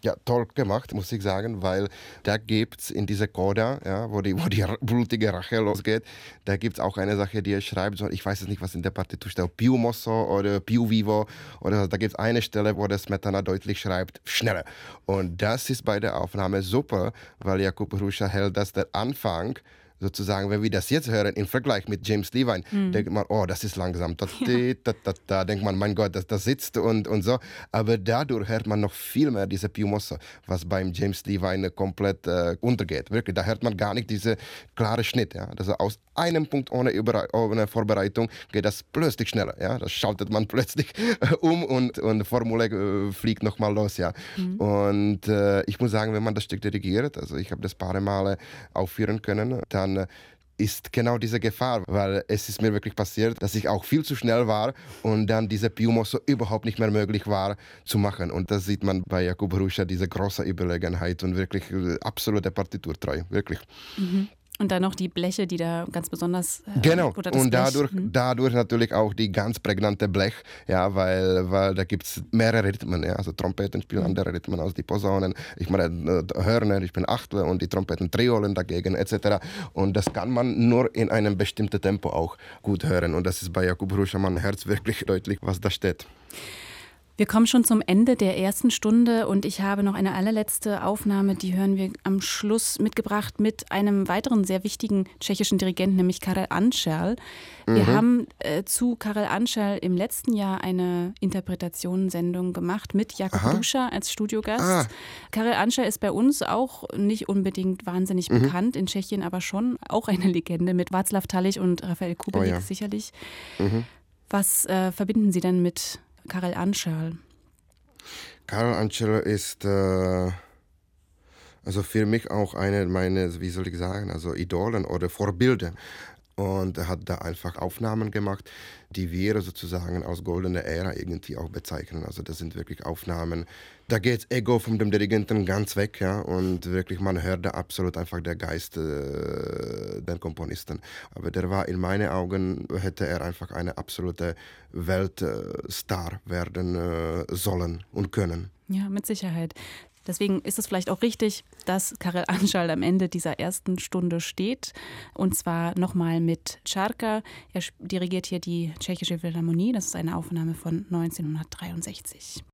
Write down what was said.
Ja, toll gemacht, muss ich sagen, weil da gibt's in dieser Coda, ja, wo die blutige Rache losgeht, da gibt's auch eine Sache, die er schreibt, so, ich weiß jetzt nicht, was in der Partitur steht, Più Mosso oder Più Vivo, oder da gibt's eine Stelle, wo der Smetana deutlich schreibt, schneller. Und das ist bei der Aufnahme super, weil Jakub Hruša hält, dass der Anfang sozusagen, wenn wir das jetzt hören, im Vergleich mit James Levine, denkt man, oh, das ist langsam. Ja. Da denkt man, mein Gott, das sitzt und so. Aber dadurch hört man noch viel mehr diese Più Mosso, was beim James Levine komplett untergeht. Wirklich, da hört man gar nicht diese klare Schnitt. Ja? Also aus einem Punkt ohne Vorbereitung geht das plötzlich schneller. Ja? Das schaltet man plötzlich und Formule fliegt nochmal los. Ja? Mhm. Und ich muss sagen, wenn man das Stück dirigiert, also ich habe das paar Male aufführen können, dann ist genau diese Gefahr, weil es ist mir wirklich passiert, dass ich auch viel zu schnell war und dann diese Più Mosso überhaupt nicht mehr möglich war zu machen. Und das sieht man bei Jakub Hruša, diese große Überlegenheit und wirklich absolute Partiturtreu, wirklich. Mhm. Und dann noch die Bleche, die da ganz besonders... Genau, oder das und Blech. dadurch natürlich auch die ganz prägnante Blech, ja, weil da gibt es mehrere Rhythmen, ja, also Trompeten spielen andere Rhythmen als die Posaunen, ich meine Hörner, ich bin Achtel und die Trompeten Triolen dagegen etc. Und das kann man nur in einem bestimmten Tempo auch gut hören und das ist bei Jakub Hruša, man hört wirklich deutlich, was da steht. Wir kommen schon zum Ende der ersten Stunde und ich habe noch eine allerletzte Aufnahme, die hören wir am Schluss mitgebracht mit einem weiteren sehr wichtigen tschechischen Dirigenten, nämlich Karel Ančerl. Wir haben zu Karel Ančerl im letzten Jahr eine Interpretationssendung gemacht mit Jakub Hruša als Studiogast. Karel Ančerl ist bei uns auch nicht unbedingt wahnsinnig bekannt, in Tschechien aber schon auch eine Legende mit Václav Talich und Rafael Kubelik sicherlich. Was verbinden Sie denn mit Karel Ančerl? Karel Ančerl ist also für mich auch eine meiner, wie soll ich sagen, also Idolen oder Vorbilder. Und er hat da einfach Aufnahmen gemacht, die wir sozusagen als goldene Ära irgendwie auch bezeichnen. Also das sind wirklich Aufnahmen, da geht das Ego von dem Dirigenten ganz weg, ja, und wirklich man hört da absolut einfach der Geist der Komponisten. Aber der war in meinen Augen, hätte er einfach eine absolute Weltstar werden sollen und können. Ja, mit Sicherheit. Deswegen ist es vielleicht auch richtig, dass Karel Ančerl am Ende dieser ersten Stunde steht. Und zwar nochmal mit Čarka. Er dirigiert hier die Tschechische Philharmonie. Das ist eine Aufnahme von 1963.